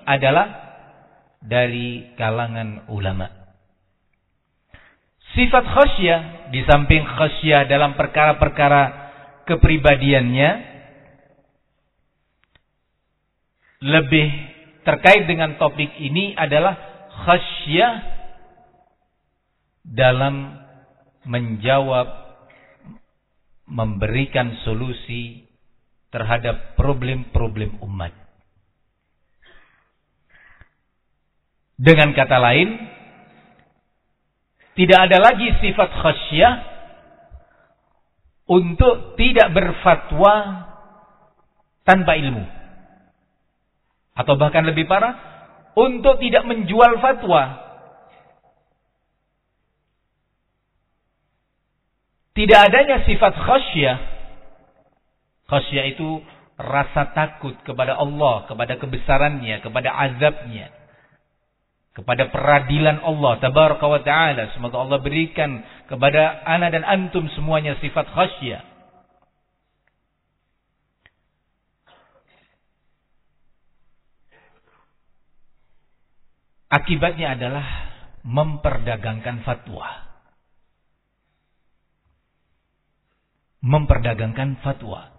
adalah dari kalangan ulama. Sifat khasyah, di samping khasyah dalam perkara-perkara kepribadiannya, lebih terkait dengan topik ini adalah khasyah dalam menjawab, memberikan solusi terhadap problem-problem umat. Dengan kata lain, tidak ada lagi sifat khasyah untuk tidak berfatwa tanpa ilmu. Atau bahkan lebih parah, untuk tidak menjual fatwa. Tidak adanya sifat khasyah. Khasyah itu rasa takut kepada Allah, kepada kebesarannya, kepada azabnya, kepada peradilan Allah tabaraka wa ta'ala. Semoga Allah berikan kepada ana dan antum semuanya sifat khasyah. Akibatnya adalah memperdagangkan fatwa. Memperdagangkan fatwa.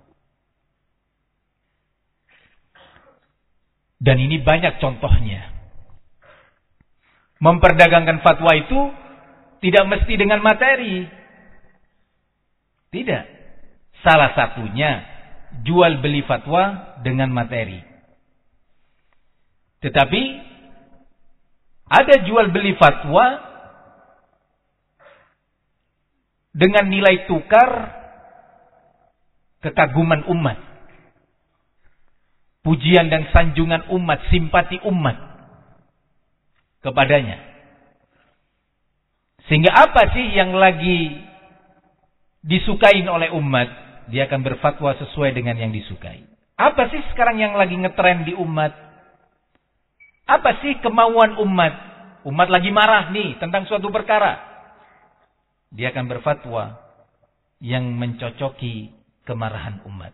Dan ini banyak contohnya. Memperdagangkan fatwa itu tidak mesti dengan materi. Tidak. Salah satunya jual beli fatwa dengan materi. Tetapi ada jual beli fatwa dengan nilai tukar kekaguman umat, pujian dan sanjungan umat, simpati umat kepadanya. Sehingga apa sih yang lagi disukai oleh umat, dia akan berfatwa sesuai dengan yang disukai. Apa sih sekarang yang lagi ngetren di umat? Apa sih kemauan umat? Umat lagi marah nih tentang suatu perkara. Dia akan berfatwa yang mencocoki kemarahan umat.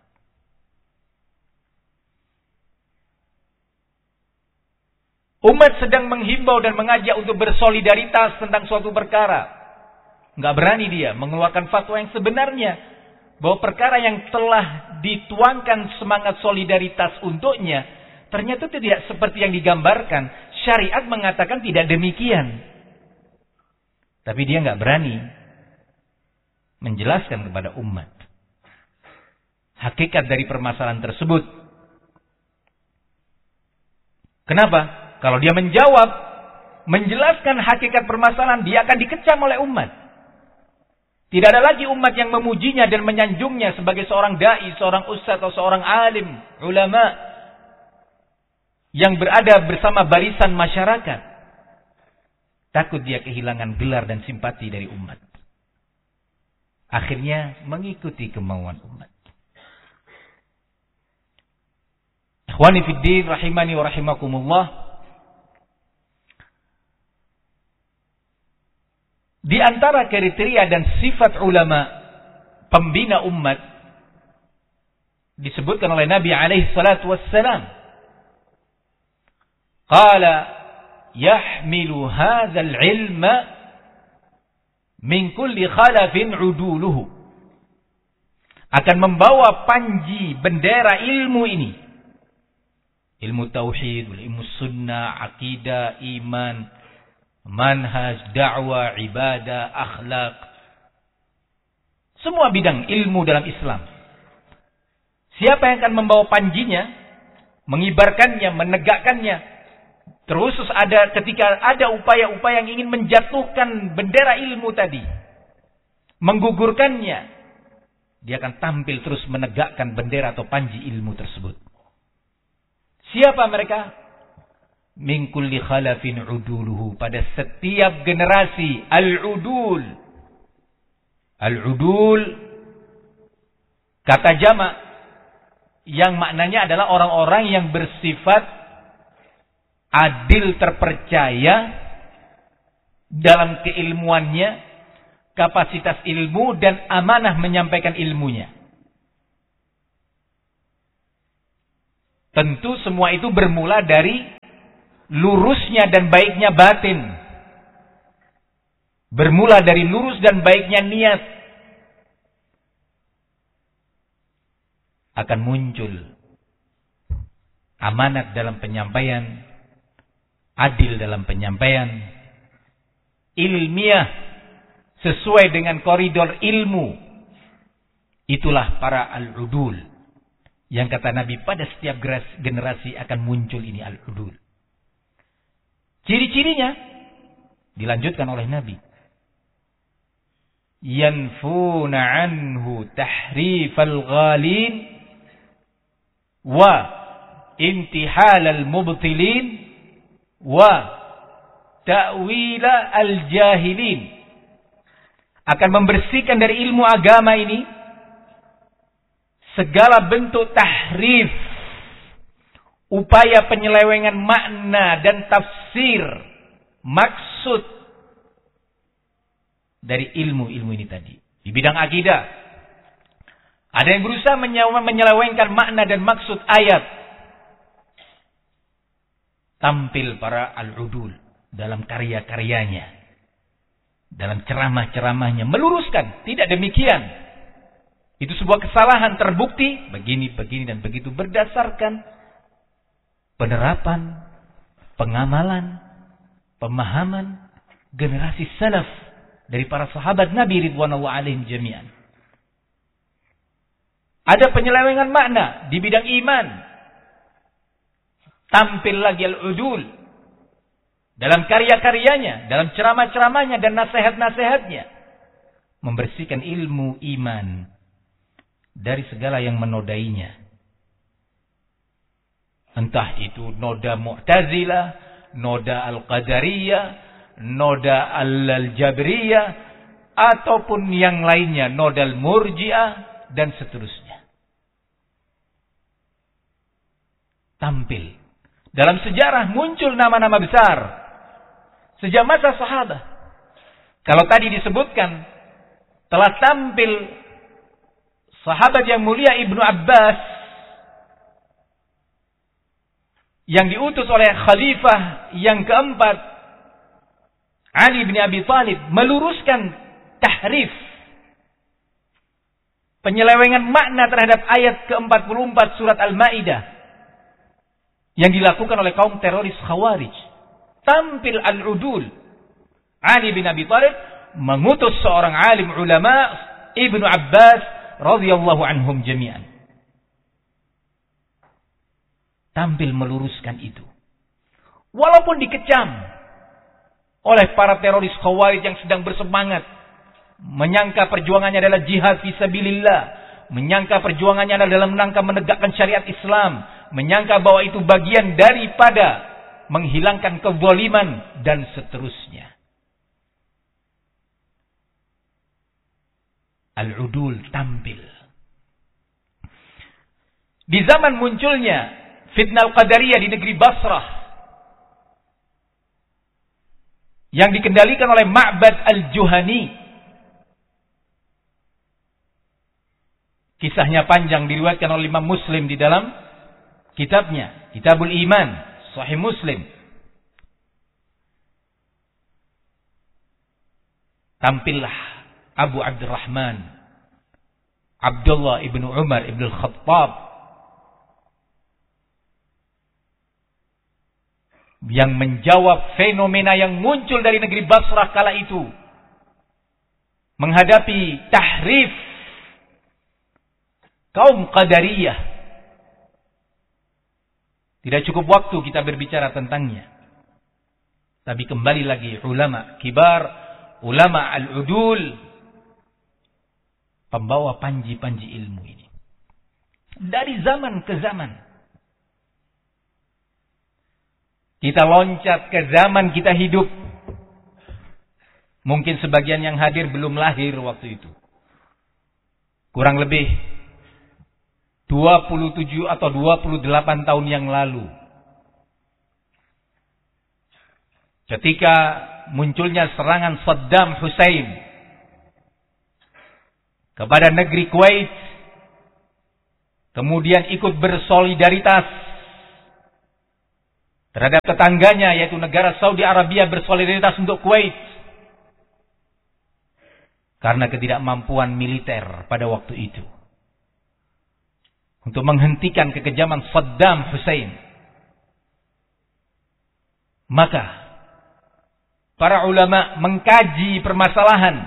Umat sedang menghimbau dan mengajak untuk bersolidaritas tentang suatu perkara. Nggak berani dia mengeluarkan fatwa yang sebenarnya, bahwa perkara yang telah dituangkan semangat solidaritas untuknya ternyata tidak seperti yang digambarkan. Syariat mengatakan tidak demikian. Tapi dia nggak berani menjelaskan kepada umat hakikat dari permasalahan tersebut. Kenapa? Kalau dia menjawab, menjelaskan hakikat permasalahan, dia akan dikecam oleh umat. Tidak ada lagi umat yang memujinya dan menyanjungnya sebagai seorang dai, seorang ustaz atau seorang alim, ulama yang berada bersama barisan masyarakat. Takut dia kehilangan gelar dan simpati dari umat. Akhirnya mengikuti kemauan umat. Ikhwani fid din rahimani wa rahimakumullah. Di antara kriteria dan sifat ulama pembina umat disebutkan oleh Nabi alaihi salatu wassalam. Qala yahmilu hadzal ilma min kulli khalafin uduluhu. Akan membawa panji bendera ilmu ini. Ilmu tauhid, ilmu sunnah, akidah, iman, manhaj, dakwah, ibadah, akhlak. Semua bidang ilmu dalam Islam. Siapa yang akan membawa panjinya, mengibarkannya, menegakkannya? Terus ada ketika ada upaya-upaya yang ingin menjatuhkan bendera ilmu tadi, menggugurkannya, dia akan tampil terus menegakkan bendera atau panji ilmu tersebut. Siapa mereka? Min kulli khalafin uduluhu. Pada setiap generasi. Al-udul. Al-udul. Kata jamak. Yang maknanya adalah orang-orang yang bersifat adil, terpercaya dalam keilmuannya, kapasitas ilmu, dan amanah menyampaikan ilmunya. Tentu semua itu bermula dari lurusnya dan baiknya batin. Bermula dari lurus dan baiknya niat. Akan muncul amanat dalam penyampaian, adil dalam penyampaian, ilmiah sesuai dengan koridor ilmu. Itulah para al-udul. Yang kata Nabi, pada setiap generasi akan muncul ini al-udul. Ciri-cirinya dilanjutkan oleh Nabi. Yanfuna anhu tahrifal ghalin wa intihalal mubtilin wa ta'wila al-jahilin. Akan membersihkan dari ilmu agama ini segala bentuk tahrif, upaya penyelewengan makna dan tafsir maksud dari ilmu-ilmu ini tadi. Di bidang akidah, ada yang berusaha menyelewengkan makna dan maksud ayat. Tampil para al-udul dalam karya-karyanya, dalam ceramah-ceramahnya, meluruskan. Tidak demikian. Itu sebuah kesalahan terbukti, begini, dan begitu, berdasarkan penerapan, pengamalan, pemahaman generasi salaf dari para sahabat Nabi ridwanullah alaihim jami'an. Ada penyelewengan makna di bidang iman. Tampil lagi al-udul dalam karya-karyanya, dalam ceramah-ceramahnya dan nasihat-nasihatnya, membersihkan ilmu iman dari segala yang menodainya. Entah itu noda Mu'tazilah, noda Al-Qadariyah, noda Al-Jabriyah, ataupun yang lainnya, noda Al-Murji'ah, dan seterusnya. Tampil. Dalam sejarah muncul nama-nama besar. Sejak masa sahabat. Kalau tadi disebutkan, telah tampil sahabat yang mulia Ibnu Abbas yang diutus oleh khalifah yang keempat Ali bin Abi Thalib, meluruskan tahrif, penyelewengan makna terhadap ayat ke-44 surat Al-Maidah yang dilakukan oleh kaum teroris Khawarij. Tampil al-udul. Ali bin Abi Thalib mengutus seorang alim ulama, Ibnu Abbas radhiyallahu anhum jami'an. Tampil meluruskan itu. Walaupun dikecam oleh para teroris Khawarij yang sedang bersemangat, menyangka perjuangannya adalah jihad fisabilillah, menyangka perjuangannya adalah dalam rangka menegakkan syariat Islam, menyangka bahwa itu bagian daripada menghilangkan kezaliman dan seterusnya. Al-udul tampil. Di zaman munculnya fitnah Al-Qadariyah di negeri Basrah yang dikendalikan oleh Ma'bad Al-Juhani. Kisahnya panjang, diriwayatkan oleh Imam Muslim di dalam kitabnya, Kitabul Iman, Sahih Muslim. Tampillah Abu Abdurrahman Abdullah ibnu Umar ibnu Al-Khattab yang menjawab fenomena yang muncul dari negeri Basrah kala itu, menghadapi tahrif kaum Qadariyah. Tidak cukup waktu kita berbicara tentangnya, tapi kembali lagi ulama kibar, ulama al-udul, pembawa panji-panji ilmu ini dari zaman ke zaman. Kita loncat ke zaman kita hidup. Mungkin sebagian yang hadir belum lahir waktu itu. Kurang lebih 27 atau 28 tahun yang lalu. Ketika munculnya serangan Saddam Hussein kepada negeri Kuwait, kemudian ikut bersolidaritas terhadap tetangganya yaitu negara Saudi Arabia bersolidaritas untuk Kuwait karena ketidakmampuan militer pada waktu itu untuk menghentikan kekejaman Saddam Hussein. Maka para ulama mengkaji permasalahan.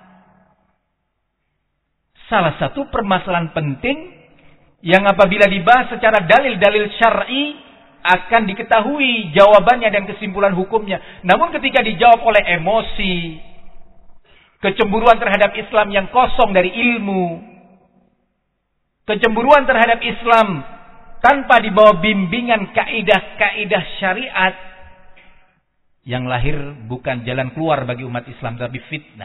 Salah satu permasalahan penting yang apabila dibahas secara dalil-dalil syar'i akan diketahui jawabannya dan kesimpulan hukumnya. Namun ketika dijawab oleh emosi, kecemburuan terhadap Islam yang kosong dari ilmu, kecemburuan terhadap Islam tanpa dibawa bimbingan kaidah-kaidah syariat, yang lahir bukan jalan keluar bagi umat Islam tapi fitnah.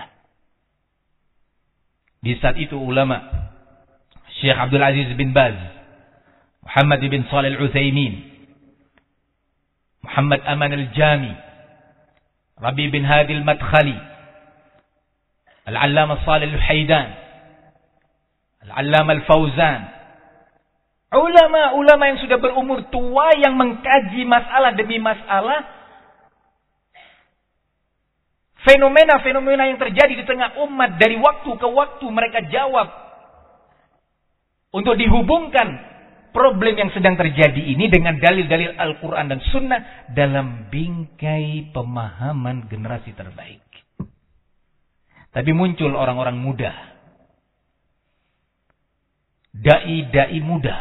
Di saat itu ulama Syekh Abdul Aziz bin Baz, Muhammad bin Shalih Al-Utsaimin, Muhammad Aman Al-Jami, Rabi bin Hadi Al-Madkhali, Al-Allamah Shalih Al-Haidan, Al-Allamah Al-Fauzan, ulama-ulama yang sudah berumur tua yang mengkaji masalah demi masalah, fenomena-fenomena yang terjadi di tengah umat dari waktu ke waktu mereka jawab untuk dihubungkan problem yang sedang terjadi ini dengan dalil-dalil Al-Quran dan Sunnah dalam bingkai pemahaman generasi terbaik. Tapi muncul orang-orang muda, dai-dai muda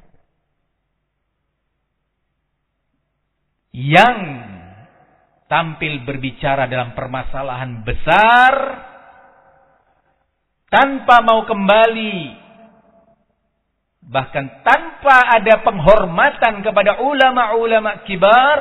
yang tampil berbicara dalam permasalahan besar tanpa mau kembali, bahkan tanpa ada penghormatan kepada ulama-ulama kibar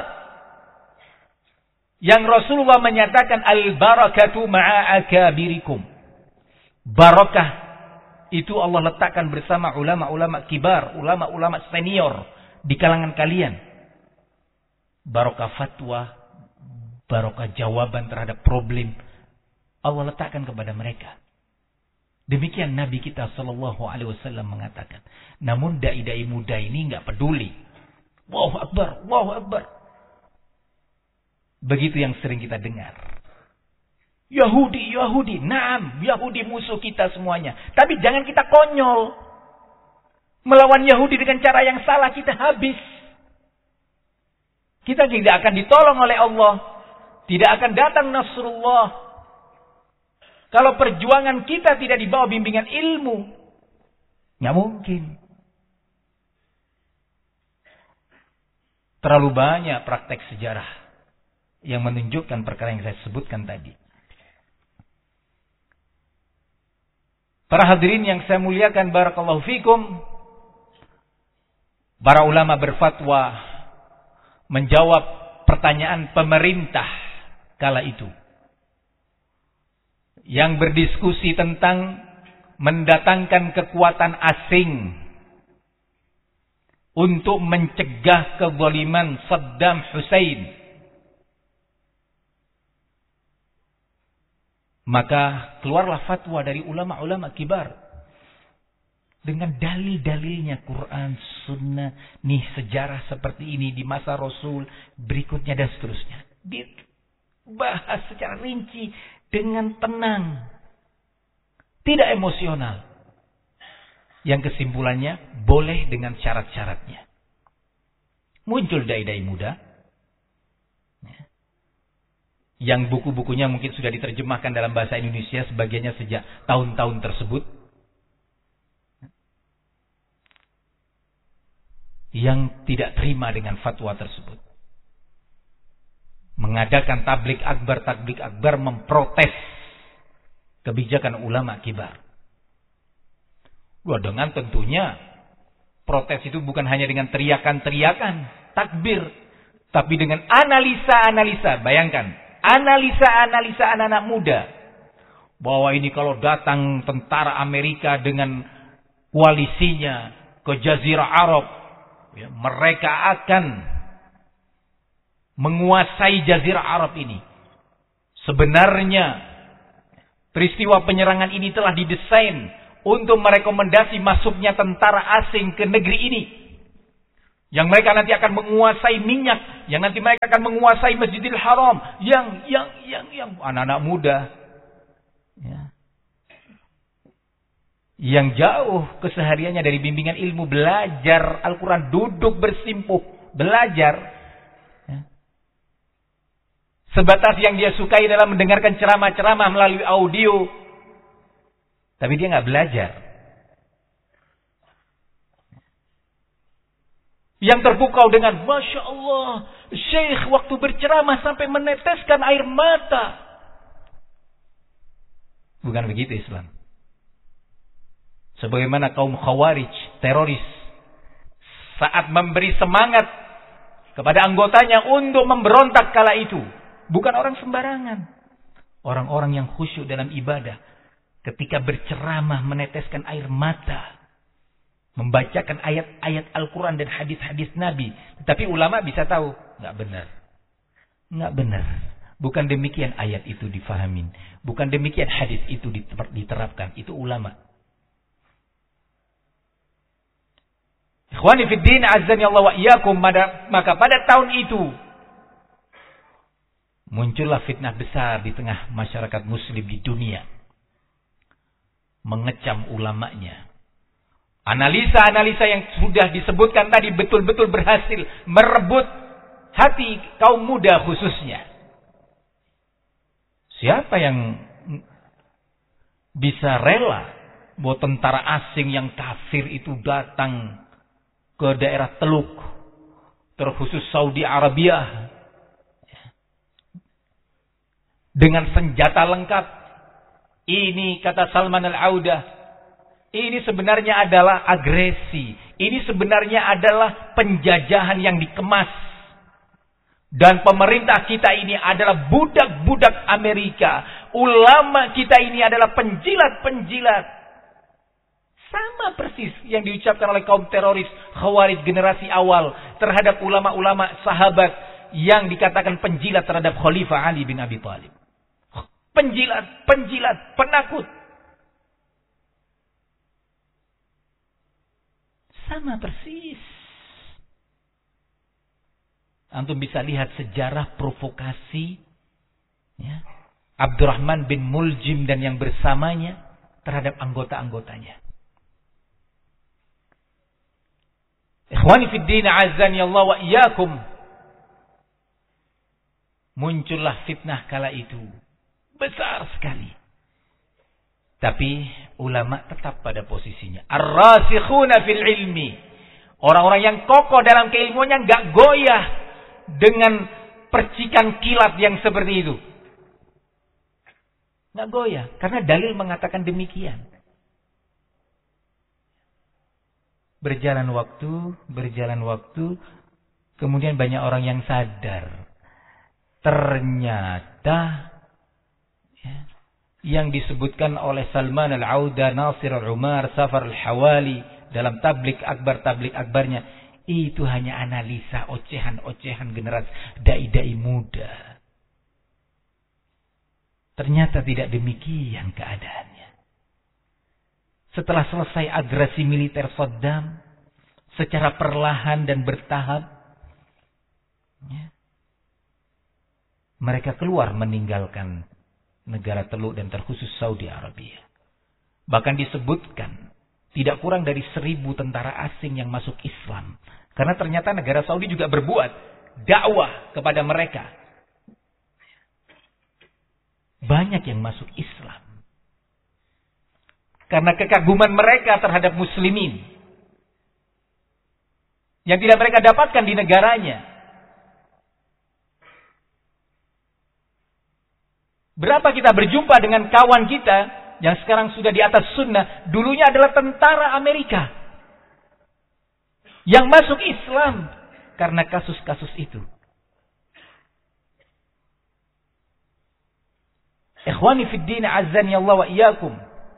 yang Rasulullah menyatakan al-barakatu ma'a akabirikum. Barakah itu Allah letakkan bersama ulama-ulama kibar, ulama-ulama senior di kalangan kalian. Barakah fatwa, barakah jawaban terhadap problem Allah letakkan kepada mereka. Demikian Nabi kita sallallahu alaihi wasallam mengatakan. Namun dai-dai muda ini enggak peduli. Allahu Akbar, Allahu Akbar. Begitu yang sering kita dengar. Yahudi, Yahudi. Naam, Yahudi musuh kita semuanya. Tapi jangan kita konyol. Melawan Yahudi dengan cara yang salah kita habis. Kita tidak akan ditolong oleh Allah. Tidak akan datang Nasrullah kalau perjuangan kita tidak dibawa bimbingan ilmu. Nggak mungkin. Terlalu banyak praktek sejarah yang menunjukkan perkara yang saya sebutkan tadi. Para hadirin yang saya muliakan, barakallahu fikum. Para ulama berfatwa menjawab pertanyaan pemerintah kala itu, yang berdiskusi tentang mendatangkan kekuatan asing untuk mencegah kezaliman Saddam Hussein. Maka keluarlah fatwa dari ulama-ulama kibar dengan dalil-dalilnya, Quran, Sunnah, nih sejarah seperti ini di masa Rasul berikutnya dan seterusnya. Dibahas secara rinci dengan tenang, tidak emosional. Yang kesimpulannya boleh dengan syarat-syaratnya. Muncul dai-dai muda yang buku-bukunya mungkin sudah diterjemahkan dalam bahasa Indonesia sebagiannya sejak tahun-tahun tersebut, yang tidak terima dengan fatwa tersebut, mengadakan tablik akbar memprotes kebijakan ulama kibar. Wah, dengan tentunya protes itu bukan hanya dengan teriakan-teriakan, takbir, tapi dengan analisa-analisa. Bayangkan, analisa-analisa anak-anak muda. Bahwa ini kalau datang tentara Amerika dengan koalisinya ke Jazirah Arab, ya, mereka akan menguasai Jazirah Arab ini. Sebenarnya peristiwa penyerangan ini telah didesain untuk merekomendasi masuknya tentara asing ke negeri ini. Yang mereka nanti akan menguasai minyak, yang nanti mereka akan menguasai Masjidil Haram, yang anak-anak muda, ya, yang jauh kesehariannya dari bimbingan ilmu, belajar Al-Quran, duduk bersimpuh, belajar, ya. Sebatas yang dia sukai adalah mendengarkan ceramah-ceramah melalui audio, tapi dia nggak belajar. Yang terpukau dengan Masya Allah, Syekh waktu berceramah sampai meneteskan air mata. Bukan begitu Islam. Sebagaimana kaum Khawarij, teroris, saat memberi semangat kepada anggotanya untuk memberontak kala itu. Bukan orang sembarangan. Orang-orang yang khusyuk dalam ibadah. Ketika berceramah meneteskan air mata. Membacakan ayat-ayat Al-Quran dan hadis-hadis Nabi. Tapi ulama bisa tahu. Nggak benar. Nggak benar. Bukan demikian ayat itu difahamin. Bukan demikian hadis itu diterapkan. Itu ulama. Ikhwani fiddin azzani Allah wa iyyakum. Maka pada tahun itu muncullah fitnah besar di tengah masyarakat muslim di dunia. Mengecam ulamanya. Analisa-analisa yang sudah disebutkan tadi betul-betul berhasil merebut hati kaum muda khususnya. Siapa yang bisa rela bahwa tentara asing yang kafir itu datang ke daerah Teluk, terkhusus Saudi Arabia, dengan senjata lengkap? Ini kata Salman Al-Audah, ini sebenarnya adalah agresi. Ini sebenarnya adalah penjajahan yang dikemas. Dan pemerintah kita ini adalah budak-budak Amerika. Ulama kita ini adalah penjilat-penjilat. Sama persis yang diucapkan oleh kaum teroris Khawarij generasi awal terhadap ulama-ulama sahabat yang dikatakan penjilat terhadap Khalifah Ali bin Abi Thalib. Penjilat, penakut. Sama persis. Antum bisa lihat sejarah provokasi, ya, Abdurrahman bin Muljim dan yang bersamanya terhadap anggota-anggotanya. Ikhwani fiddin azani Allah wa iyyakum. Muncullah fitnah kala itu. Besar sekali. Tapi ulama tetap pada posisinya. Ar-rasikhuna fil ilmi. Orang-orang yang kokoh dalam keilmuannya enggak goyah dengan percikan kilat yang seperti itu. Enggak goyah. Karena dalil mengatakan demikian. Berjalan waktu. Kemudian banyak orang yang sadar. Ternyata yang disebutkan oleh Salman Al-Audah, Nasir Al-Umar, Safar Al-Hawali dalam tablik akbarnya, itu hanya analisa ocehan-ocehan generasi dai-dai muda. Ternyata tidak demikian keadaannya. Setelah selesai agresi militer Saddam secara perlahan dan bertahap, ya, mereka keluar meninggalkan negara Teluk dan terkhusus Saudi Arabia. Bahkan disebutkan tidak kurang dari 1.000 tentara asing yang masuk Islam. Karena ternyata negara Saudi juga berbuat dakwah kepada mereka. Banyak yang masuk Islam. Karena kekaguman mereka terhadap muslimin. Yang tidak mereka dapatkan di negaranya. Berapa kita berjumpa dengan kawan kita yang sekarang sudah di atas sunnah, dulunya adalah tentara Amerika yang masuk Islam karena kasus-kasus itu. Ikhwani fid din azzani Allah wa iyyakum.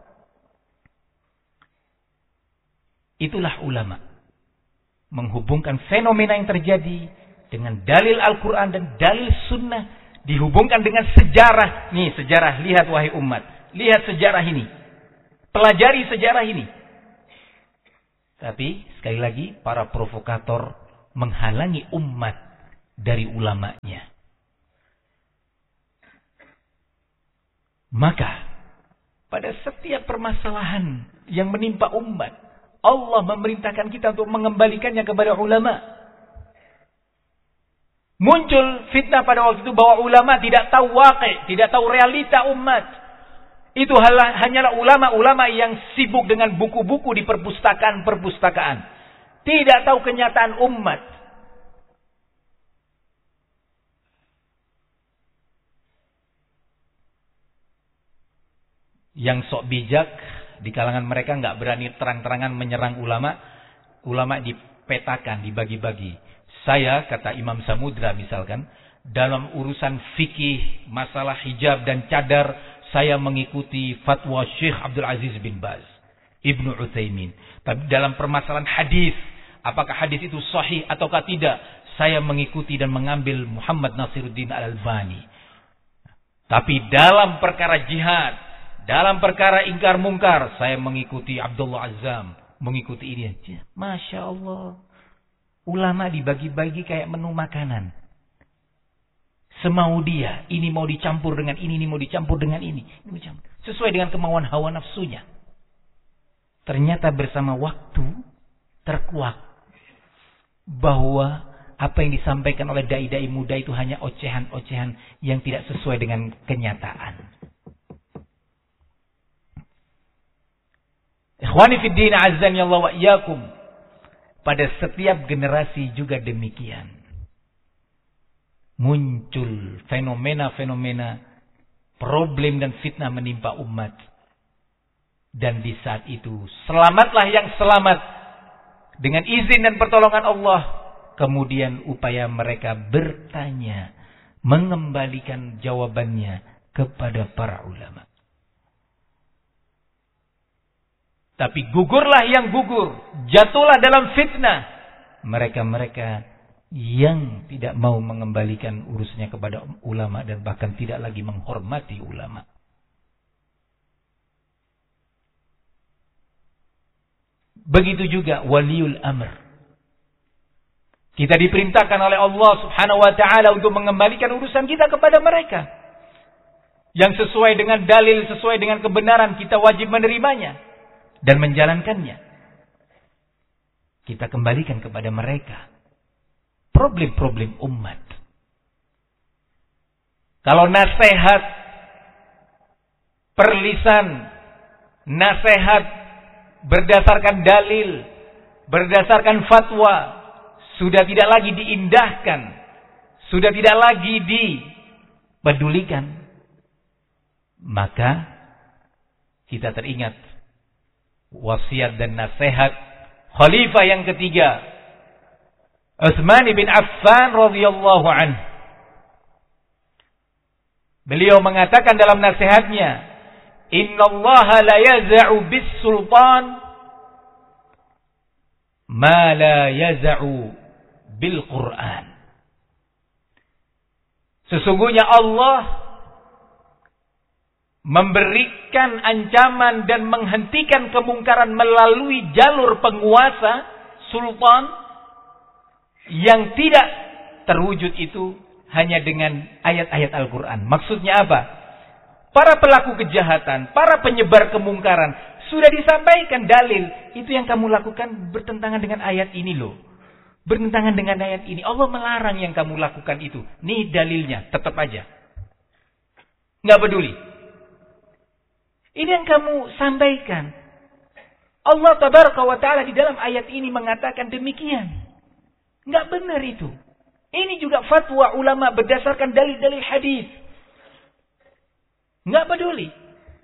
Itulah ulama menghubungkan fenomena yang terjadi dengan dalil Al-Quran dan dalil sunnah. Dihubungkan dengan sejarah. Nih sejarah, lihat wahai umat. Lihat sejarah ini. Pelajari sejarah ini. Tapi sekali lagi para provokator menghalangi umat dari ulamanya. Maka pada setiap permasalahan yang menimpa umat, Allah memerintahkan kita untuk mengembalikannya kepada ulama. Muncul fitnah pada waktu itu bahwa ulama tidak tahu waqi', tidak tahu realita umat. Itu hanyalah ulama-ulama yang sibuk dengan buku-buku di perpustakaan-perpustakaan. Tidak tahu kenyataan umat. Yang sok bijak di kalangan mereka nggak berani terang-terangan menyerang ulama. Ulama dipetakan, dibagi-bagi. Saya, kata Imam Samudra misalkan, dalam urusan fikih, masalah hijab dan cadar, saya mengikuti fatwa Syekh Abdul Aziz bin Baz, Ibnu Utsaimin. Tapi dalam permasalahan hadis, apakah hadis itu sahih ataukah tidak, saya mengikuti dan mengambil Muhammad Nasiruddin Al-Albani. Tapi dalam perkara jihad, dalam perkara ingkar mungkar, saya mengikuti Abdullah Azzam, mengikuti ini. Masya Allah. Ulama dibagi-bagi kayak menu makanan. Semau dia. Ini mau dicampur dengan ini mau dicampur dengan ini. Sesuai dengan kemauan hawa nafsunya. Ternyata bersama waktu terkuak bahwa apa yang disampaikan oleh dai-dai muda itu hanya ocehan-ocehan yang tidak sesuai dengan kenyataan. Ikhwani fid din, azzani Allah wa iyyakum. Pada setiap generasi juga demikian. Muncul fenomena-fenomena problem dan fitnah menimpa umat. Dan di saat itu, selamatlah yang selamat dengan izin dan pertolongan Allah. Kemudian upaya mereka bertanya, mengembalikan jawabannya kepada para ulama. Tapi gugurlah yang gugur, jatuhlah dalam fitnah mereka-mereka yang tidak mau mengembalikan urusnya kepada ulama dan bahkan tidak lagi menghormati ulama. Begitu juga waliul amr. Kita diperintahkan oleh Allah Subhanahu wa taala untuk mengembalikan urusan kita kepada mereka. Yang sesuai dengan dalil, sesuai dengan kebenaran, kita wajib menerimanya dan menjalankannya. Kita kembalikan kepada mereka problem-problem umat. Kalau nasihat perlisan, nasihat berdasarkan dalil, berdasarkan fatwa, sudah tidak lagi diindahkan, sudah tidak lagi dipedulikan, maka kita teringat wasiat dan nasihat khalifah yang ketiga, Utsman bin Affan radhiyallahu anhu. Beliau mengatakan dalam nasihatnya, "Innallaha la yaz'u bis-sultan ma la yaz'u bil Qur'an." Sesungguhnya Allah memberikan ancaman dan menghentikan kemungkaran melalui jalur penguasa, sultan, yang tidak terwujud itu hanya dengan ayat-ayat Al-Quran. Maksudnya apa? Para pelaku kejahatan, para penyebar kemungkaran, sudah disampaikan dalil. Itu yang kamu lakukan bertentangan dengan ayat ini loh. Bertentangan dengan ayat ini. Allah melarang yang kamu lakukan itu. Nih dalilnya, tetap aja. Nggak peduli. Ini yang kamu sampaikan. Allah tabaraka wa ta'ala di dalam ayat ini mengatakan demikian. Enggak benar itu. Ini juga fatwa ulama berdasarkan dalil-dalil hadis. Enggak peduli.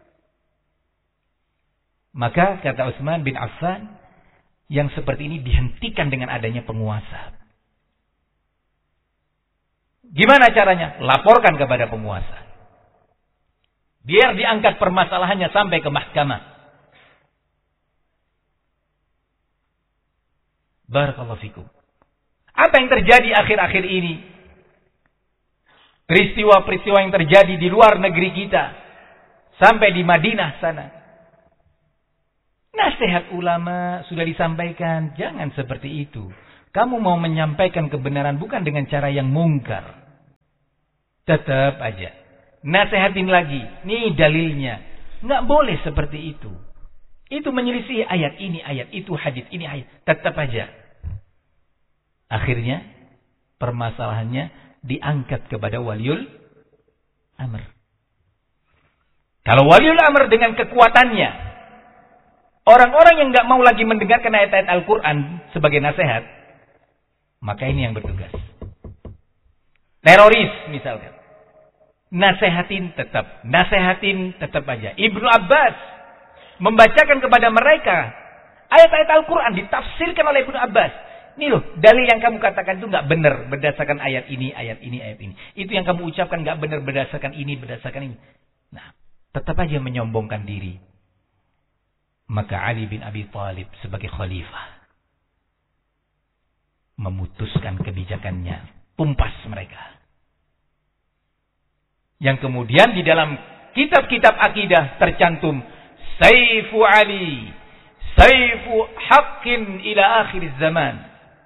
Maka kata Utsman bin Affan, yang seperti ini dihentikan dengan adanya penguasa. Gimana caranya? Laporkan kepada penguasa. Biar diangkat permasalahannya sampai ke mahkamah. Barakallahu fikum. Apa yang terjadi akhir-akhir ini? Peristiwa-peristiwa yang terjadi di luar negeri kita. Sampai di Madinah sana. Nasihat ulama sudah disampaikan. Jangan seperti itu. kamu mau menyampaikan kebenaran bukan dengan cara yang mungkar. Tetap aja. Nasehatin lagi. Nih dalilnya. Nggak boleh seperti itu. Itu menyelisih ayat ini, ayat itu, hadis ini, ayat. Tetap aja. Akhirnya, permasalahannya diangkat kepada waliul amr. Kalau waliul amr dengan kekuatannya, orang-orang yang nggak mau lagi mendengarkan ayat-ayat Al-Quran sebagai nasihat, maka ini yang bertugas. Teroris misalkan. Nasehatin tetap aja. Ibnu Abbas membacakan kepada mereka ayat-ayat Al-Quran ditafsirkan oleh Ibnu Abbas. Nih loh, dalil yang kamu katakan itu nggak benar berdasarkan ayat ini, ayat ini, ayat ini. Itu yang kamu ucapkan nggak benar berdasarkan ini, berdasarkan ini. Nah, tetap aja menyombongkan diri. Maka Ali bin Abi Thalib sebagai khalifah memutuskan kebijakannya, tumpas mereka. Yang kemudian di dalam kitab-kitab akidah tercantum Saifu Ali, Saifu Haqqin ila akhir zaman.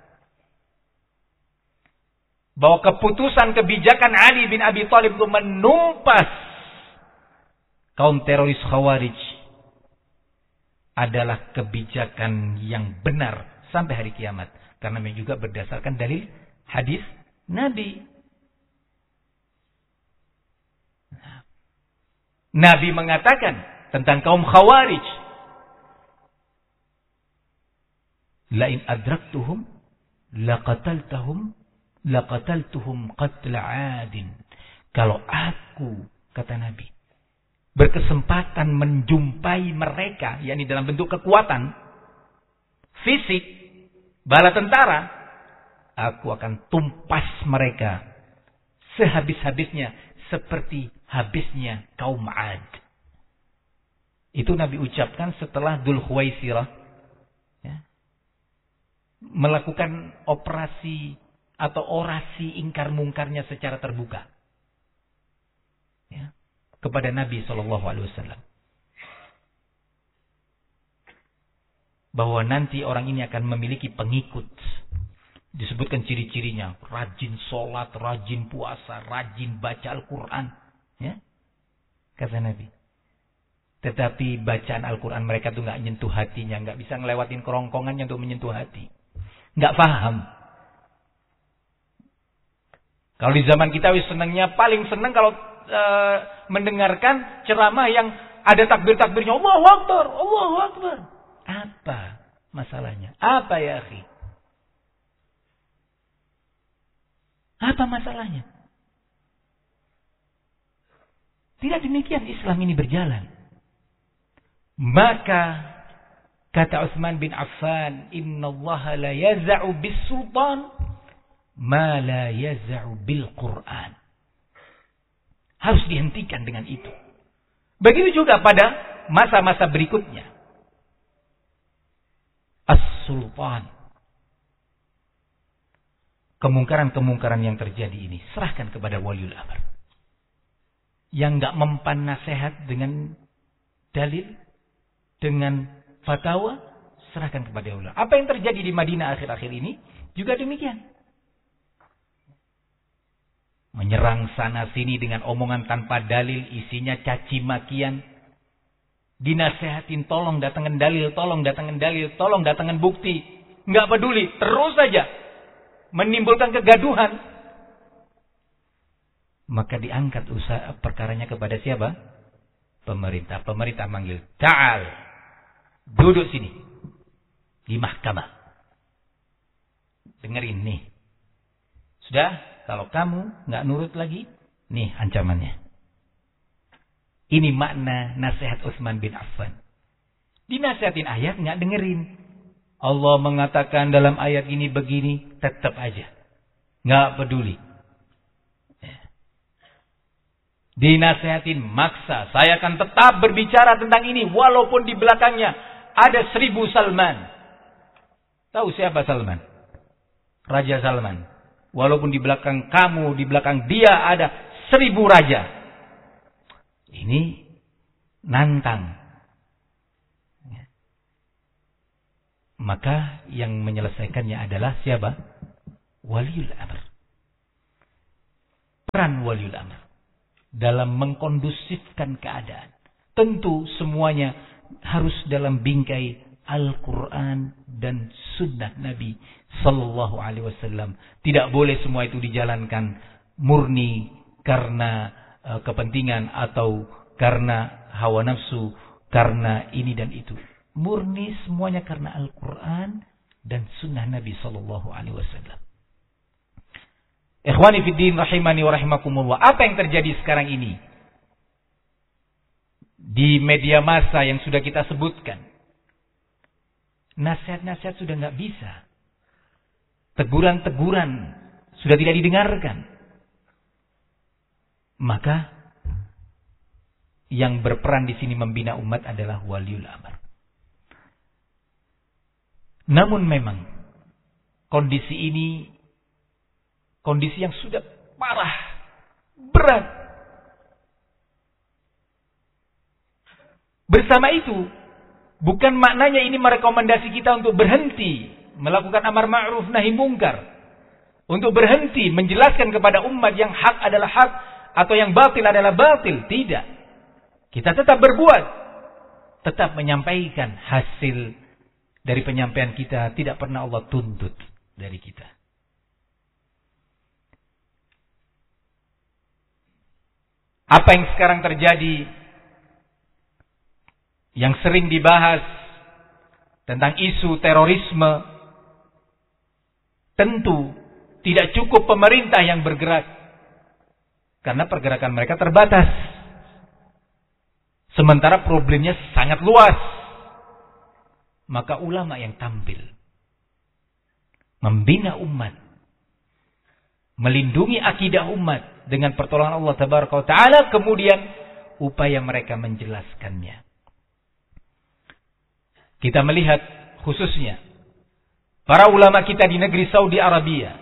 Bahwa keputusan kebijakan Ali bin Abi Thalib itu menumpas kaum teroris Khawarij adalah kebijakan yang benar sampai hari kiamat. Karena juga berdasarkan dalil hadis Nabi. Nabi mengatakan tentang kaum Khawarij, "Lain adraktuhum laqataltuhum qatla 'adin." Kalau aku, kata Nabi, berkesempatan menjumpai mereka, yakni dalam bentuk kekuatan fisik, bala tentara, aku akan tumpas mereka sehabis-habisnya seperti habisnya kaum 'Ad. Itu Nabi ucapkan setelah Dzul Khuwaisirah melakukan operasi atau orasi ingkar mungkarnya secara terbuka kepada Nabi SAW, bahwa nanti orang ini akan memiliki pengikut. Disebutkan ciri-cirinya, rajin sholat, rajin puasa, rajin baca Al-Quran, kata Nabi. Tetapi bacaan Al-Quran mereka tuh nggak nyentuh hatinya, nggak bisa ngelewatin kerongkongannya untuk menyentuh hati, nggak paham. Kalau di zaman kita senangnya, paling senang kalau mendengarkan ceramah yang ada takbir-takbirnya, Allahu Akbar, Allahu Akbar. Apa masalahnya? Apa ya akhi? Apa masalahnya? Tidak demikian Islam ini berjalan. Maka kata Utsman bin Affan, "Innallaha la yaz'u bis-sultan ma la yaz'u bil-Qur'an." Harus dihentikan dengan itu. Begitu juga pada masa-masa berikutnya. As-sultan. Kemungkaran-kemungkaran yang terjadi ini serahkan kepada waliul amr. Yang enggak mempan nasihat dengan dalil, dengan fatwa, serahkan kepada ulama. Apa yang terjadi di Madinah akhir-akhir ini juga demikian. Menyerang sana sini dengan omongan tanpa dalil, isinya caci makian. Dinasehatin, tolong datangkan dalil, tolong datangkan dalil, tolong datangkan bukti. Enggak peduli, terus saja menimbulkan kegaduhan. Maka diangkat usaha perkaranya kepada siapa? Pemerintah. Pemerintah manggil, "Ta'al, duduk sini di mahkamah. Dengerin nih. Sudah, kalau kamu nggak nurut lagi, nih ancamannya." Ini makna nasihat Utsman bin Affan. Dinasihatin ayat nggak dengerin. Allah mengatakan dalam ayat ini begini, tetap aja nggak peduli. Dinasihatin maksa, saya akan tetap berbicara tentang ini walaupun di belakangnya ada 1000 Salman. Tahu siapa Salman? Raja Salman. Walaupun di belakang kamu, di belakang dia ada 1000 raja. Ini nantang. maka yang menyelesaikannya adalah siapa? Waliul amr. Peran waliul amr dalam mengkondusifkan keadaan. Tentu semuanya harus dalam bingkai Al-Quran dan Sunnah Nabi Sallallahu Alaihi Wasallam. Tidak boleh semua itu dijalankan murni karena kepentingan atau karena hawa nafsu, karena ini dan itu. Murni semuanya karena Al-Quran dan Sunnah Nabi Sallallahu Alaihi Wasallam. Ikhwani fiddin rahimani wa rahimakumullah. Apa yang terjadi sekarang ini? Di media massa yang sudah kita sebutkan. Nasihat-nasihat sudah nggak bisa. Teguran-teguran sudah tidak didengarkan. Maka yang berperan di sini membina umat adalah waliul amr. Namun memang kondisi ini kondisi yang sudah parah, berat. Bersama itu, bukan maknanya ini merekomendasi kita untuk berhenti melakukan amar ma'ruf nahi mungkar, untuk berhenti menjelaskan kepada umat yang hak adalah hak atau yang batil adalah batil. Tidak. Kita tetap berbuat, tetap menyampaikan hasil dari penyampaian kita. Tidak pernah Allah tuntut dari kita. Apa yang sekarang terjadi, yang sering dibahas tentang isu terorisme, tentu tidak cukup pemerintah yang bergerak, karena pergerakan mereka terbatas. Sementara problemnya sangat luas. Maka ulama yang tampil membina umat, melindungi akidah umat dengan pertolongan Allah Tabaraka wa Ta'ala, kemudian upaya mereka menjelaskannya. Kita melihat khususnya para ulama kita di negeri Saudi Arabia.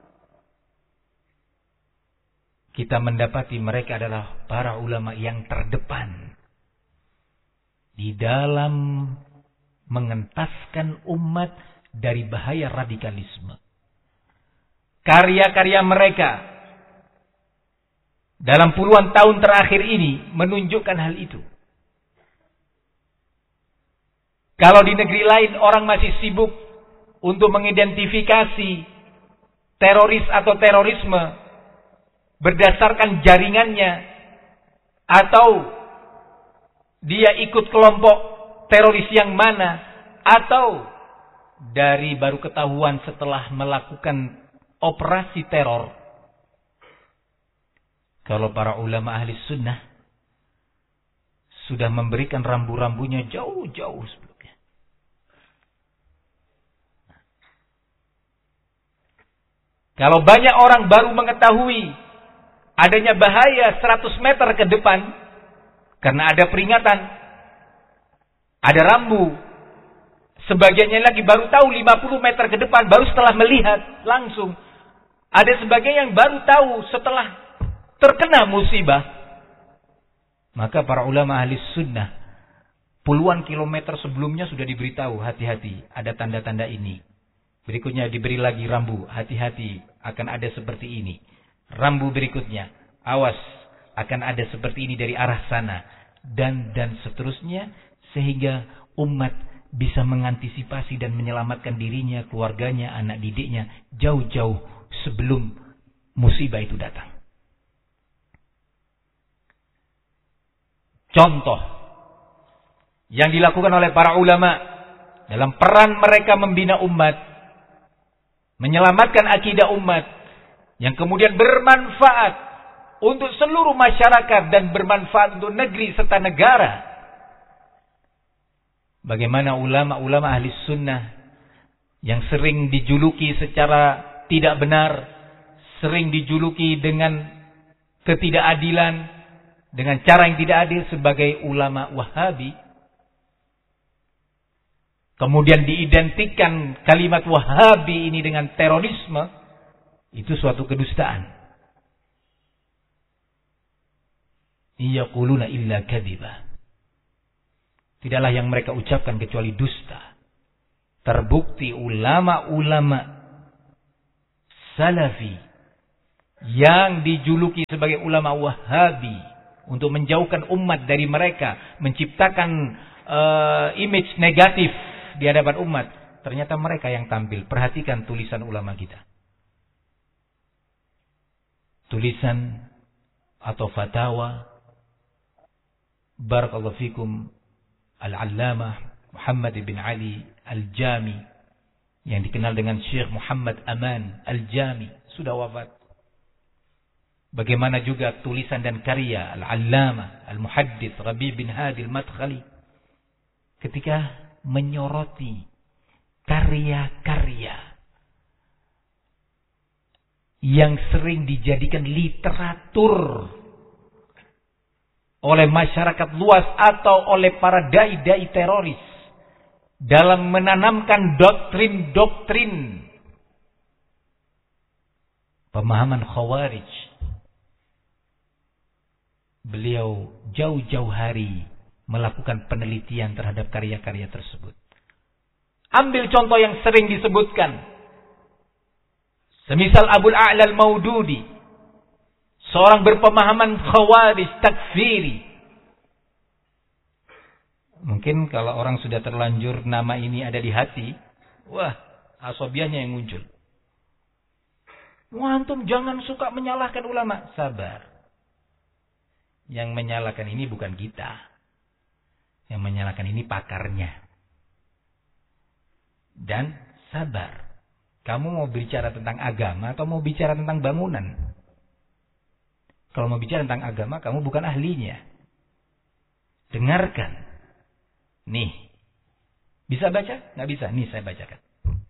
Kita mendapati mereka adalah para ulama yang terdepan di dalam mengentaskan umat dari bahaya radikalisme. Karya-karya mereka dalam puluhan tahun terakhir ini menunjukkan hal itu. Kalau di negeri lain orang masih sibuk untuk mengidentifikasi teroris atau terorisme berdasarkan jaringannya, atau dia ikut kelompok teroris yang mana, atau dari baru ketahuan setelah melakukan operasi teror. Kalau para ulama ahli sunnah sudah memberikan rambu-rambunya jauh-jauh sebelumnya. Kalau banyak orang baru mengetahui adanya bahaya 100 meter ke depan, karena ada peringatan, ada rambu. Sebagiannya lagi baru tahu 50 meter ke depan, baru setelah melihat langsung. Ada sebagian yang baru tahu setelah terkena musibah. Maka para ulama ahli sunnah puluhan kilometer sebelumnya sudah diberitahu, hati-hati, ada tanda-tanda ini. Berikutnya diberi lagi rambu, hati-hati, akan ada seperti ini. Rambu berikutnya, awas, akan ada seperti ini dari arah sana. Dan seterusnya, sehingga umat bisa mengantisipasi dan menyelamatkan dirinya, keluarganya, anak didiknya, jauh-jauh sebelum musibah itu datang. Contoh yang dilakukan oleh para ulama dalam peran mereka membina umat, menyelamatkan akidah umat, yang kemudian bermanfaat untuk seluruh masyarakat dan bermanfaat untuk negeri serta negara. Bagaimana ulama-ulama ahli sunnah yang sering dijuluki secara tidak benar, sering dijuluki dengan ketidakadilan, dengan cara yang tidak adil sebagai ulama Wahabi. Kemudian diidentikan kalimat Wahabi ini dengan terorisme, itu suatu kedustaan. Yaquluna illa kadziba. Tidaklah yang mereka ucapkan kecuali dusta. terbukti ulama-ulama Salafi yang dijuluki sebagai ulama Wahabi untuk menjauhkan umat dari mereka, menciptakan image negatif di hadapan umat, ternyata mereka yang tampil. Perhatikan tulisan ulama kita. Tulisan atau fatwa barakallahu fikum Al-Allamah Muhammad bin Ali Al-Jami, yang dikenal dengan Syekh Muhammad Aman Al-Jami, sudah wafat. Bagaimana juga tulisan dan karya Al-Allamah Al-Muhaddits Rabi' bin Hadi Al-Madkhali ketika menyoroti karya-karya yang sering dijadikan literatur oleh masyarakat luas atau oleh para dai-dai teroris dalam menanamkan doktrin-doktrin pemahaman Khawarij. Beliau jauh-jauh hari melakukan penelitian terhadap karya-karya tersebut. Ambil contoh yang sering disebutkan. Semisal Abul A'la Al-Maududi, seorang berpemahaman Khawarij takfiri. Mungkin kalau orang sudah terlanjur nama ini ada di hati, wah, asobianya yang muncul. Wah, antum jangan suka menyalahkan ulama. Sabar. Yang menyalahkan ini bukan kita. Yang menyalahkan ini pakarnya. Dan sabar. Kamu mau bicara tentang agama atau mau bicara tentang bangunan? Kalau mau bicara tentang agama, kamu bukan ahlinya. Dengarkan. Nih. Bisa baca? Nggak bisa. Nih saya bacakan.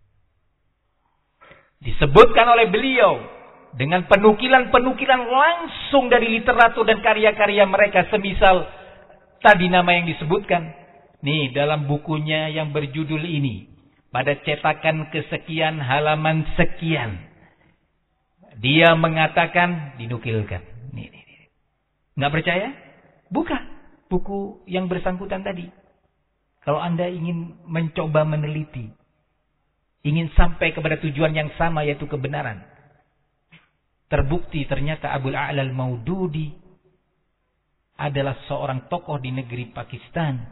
Disebutkan oleh beliau dengan penukilan-penukilan langsung dari literatur dan karya-karya mereka, semisal tadi nama yang disebutkan. Nih, dalam bukunya yang berjudul ini, pada cetakan kesekian halaman sekian, dia mengatakan, dinukilkan. Nih. Nggak percaya? Buka buku yang bersangkutan tadi. Kalau Anda ingin mencoba meneliti, ingin sampai kepada tujuan yang sama, yaitu kebenaran. Terbukti ternyata Abul A'la Al-Maududi adalah seorang tokoh di negeri Pakistan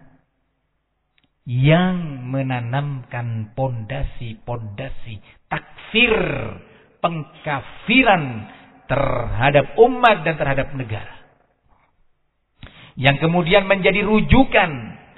yang menanamkan pondasi-pondasi takfir, pengkafiran terhadap umat dan terhadap negara. Yang kemudian menjadi rujukan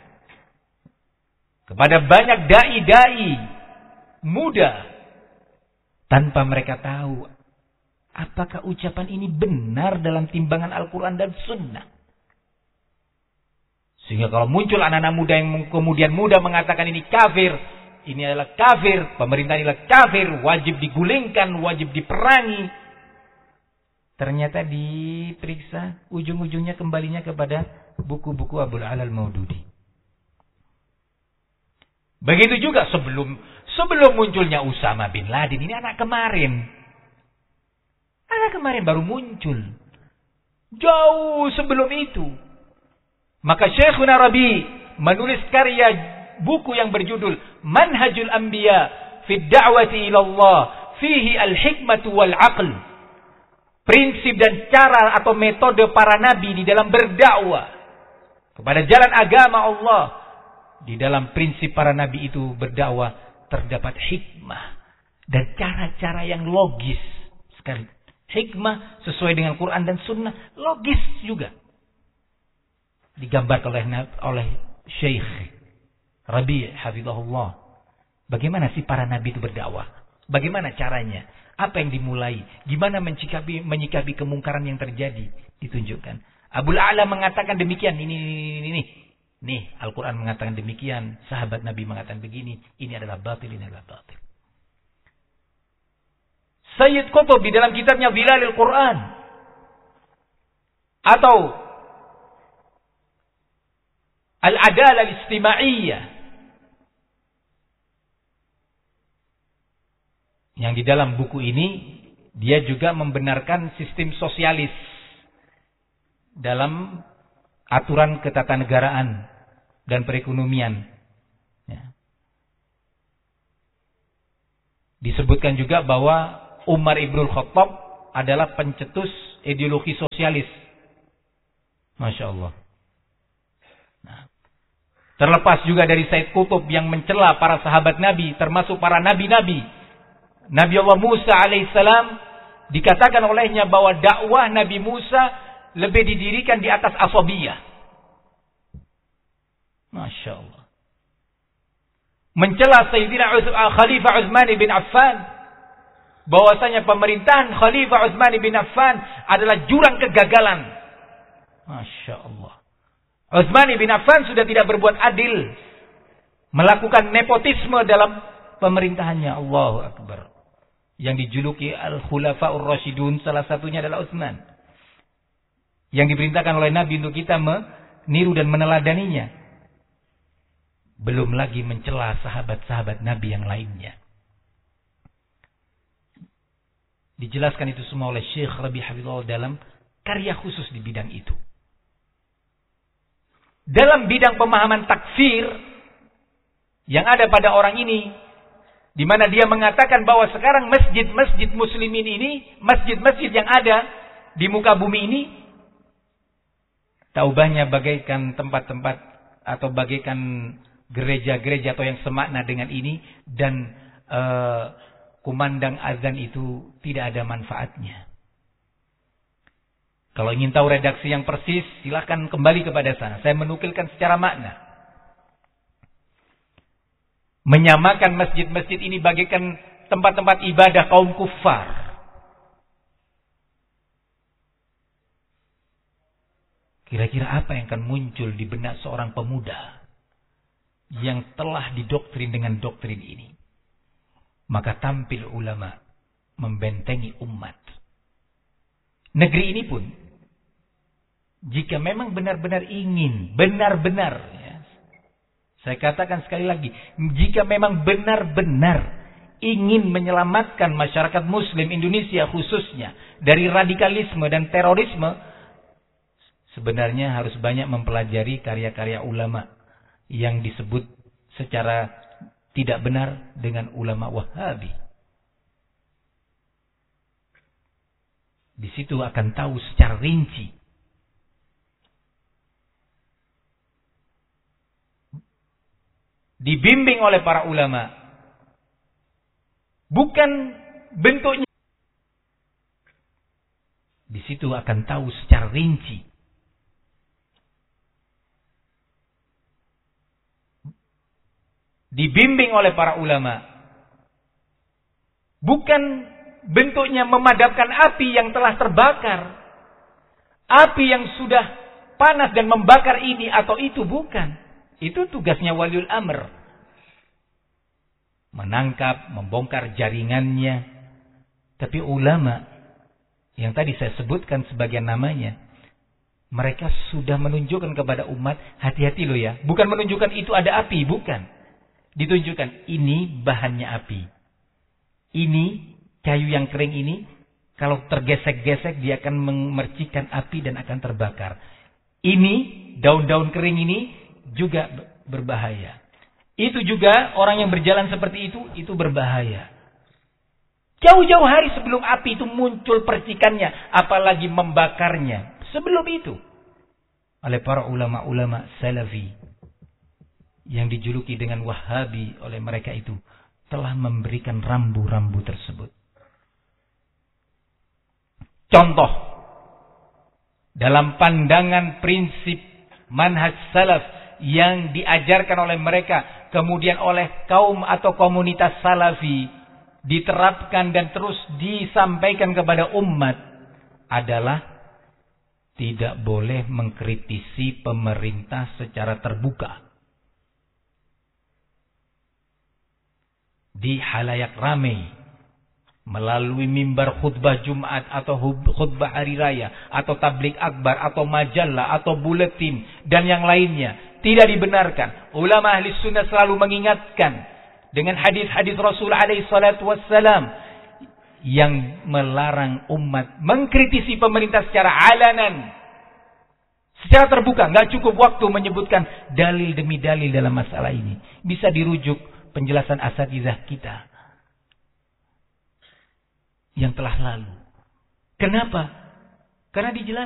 kepada banyak dai-dai muda tanpa mereka tahu apakah ucapan ini benar dalam timbangan Al-Quran dan Sunnah. Sehingga kalau muncul anak-anak muda yang kemudian muda mengatakan ini kafir, ini adalah kafir, pemerintah ini adalah kafir, wajib digulingkan, wajib diperangi. Ternyata diperiksa, ujung-ujungnya kembalinya kepada buku-buku Abul A'la Al-Maududi. Begitu juga sebelum munculnya Usama bin Laden, ini anak kemarin. Anak kemarin baru muncul. Jauh sebelum itu. Maka Syekhuna Rabi menulis karya buku yang berjudul Manhajul Anbiya fi Da'wati ila Allah fihi al-hikmatu wal aql. Prinsip dan cara atau metode para nabi di dalam berdakwah kepada jalan agama Allah. Di dalam prinsip para nabi itu berdakwah terdapat hikmah dan cara-cara yang logis sekali. Hikmah sesuai dengan Quran dan Sunnah, logis juga. Digambarkan oleh Syekh Rabi' hafizahullah. Bagaimana sih para nabi itu berdakwah? Bagaimana caranya? Apa yang dimulai? Gimana menyikapi kemungkaran yang terjadi? Ditunjukkan. Abul A'la mengatakan demikian. Ini. Nih, Al-Quran mengatakan demikian. Sahabat Nabi mengatakan begini. Ini adalah batil, ini adalah batil. Sayyid Qutb di dalam kitabnya Zilalil Quran. Atau Al-Adalah Al-Istimaiyah. Yang di dalam buku ini, dia juga membenarkan sistem sosialis dalam aturan ketatanegaraan dan perekonomian. Ya. Disebutkan juga bahwa Umar Ibnul Khattab adalah pencetus ideologi sosialis. Masya Allah. Nah, terlepas juga dari Said Qutb yang mencela para sahabat Nabi, termasuk para nabi-nabi. Nabi Allah Musa alaihissalam dikatakan olehnya bahwa dakwah Nabi Musa lebih didirikan di atas asabiyah. Masya Allah. Mencela Sayyidina Khalifah Utsman bin Affan, bahwasanya pemerintahan Khalifah Utsman bin Affan adalah jurang kegagalan. Masya Allah. Utsman bin Affan sudah tidak berbuat adil, melakukan nepotisme dalam pemerintahannya. Allahu Akbar. Yang dijuluki Al-Khulafaur Rasyidun, salah satunya adalah Utsman, yang diperintahkan oleh Nabi untuk kita meniru dan meneladaninya. Belum lagi mencela sahabat-sahabat Nabi yang lainnya. Dijelaskan itu semua oleh Syekh Rabi' Hafizahullah dalam karya khusus di bidang itu. Dalam bidang pemahaman takfir yang ada pada orang ini, di mana dia mengatakan bahwa sekarang masjid-masjid muslimin ini, masjid-masjid yang ada di muka bumi ini, taubahnya bagaikan tempat-tempat atau bagaikan gereja-gereja atau yang semakna dengan ini, dan kumandang azan itu tidak ada manfaatnya. Kalau ingin tahu redaksi yang persis, silakan kembali kepada sana. Saya menukilkan secara makna. Menyamakan masjid-masjid ini bagaikan tempat-tempat ibadah kaum kufar. Kira-kira apa yang akan muncul di benak seorang pemuda yang telah didoktrin dengan doktrin ini? Maka tampil ulama membentengi umat. Negeri ini pun, jika memang benar-benar ingin, benar-benar, ya, saya katakan sekali lagi, jika memang benar-benar ingin menyelamatkan masyarakat muslim Indonesia khususnya dari radikalisme dan terorisme, sebenarnya harus banyak mempelajari karya-karya ulama yang disebut secara tidak benar dengan ulama Wahabi. Di situ akan tahu secara rinci dibimbing oleh para ulama, bukan bentuknya. Di situ akan tahu secara rinci dibimbing oleh para ulama, bukan bentuknya memadamkan api yang telah terbakar, api yang sudah panas dan membakar ini atau itu, bukan. Itu tugasnya waliul amr, menangkap, membongkar jaringannya. Tapi ulama yang tadi saya sebutkan sebagian namanya, mereka sudah menunjukkan kepada umat, hati-hati loh ya, bukan menunjukkan itu ada api, bukan. Ditunjukkan ini bahannya api, ini kayu yang kering ini, kalau tergesek-gesek dia akan memercikan api dan akan terbakar. Ini daun-daun kering ini juga berbahaya. Itu juga orang yang berjalan seperti itu berbahaya. Jauh-jauh hari sebelum api itu muncul percikannya, apalagi membakarnya. Sebelum itu, oleh para ulama-ulama salafi yang dijuluki dengan Wahabi oleh mereka itu, telah memberikan rambu-rambu tersebut. Contoh, dalam pandangan prinsip manhaj salaf yang diajarkan oleh mereka, kemudian oleh kaum atau komunitas salafi, diterapkan dan terus disampaikan kepada umat, adalah tidak boleh mengkritisi pemerintah secara terbuka di halayak ramai, melalui mimbar khutbah Jumat atau khutbah hari raya atau tabligh akbar atau majalah atau buletin dan yang lainnya. Tidak dibenarkan. Ulama ahli sunnah selalu mengingatkan dengan hadis-hadis Rasul alaihi salatu wassalam yang melarang umat mengkritisi pemerintah secara alanan, secara terbuka. Nggak cukup waktu menyebutkan dalil demi dalil dalam masalah ini. Bisa dirujuk penjelasan asatizah kita. yang telah lalu. Kenapa? Karena dijelaskan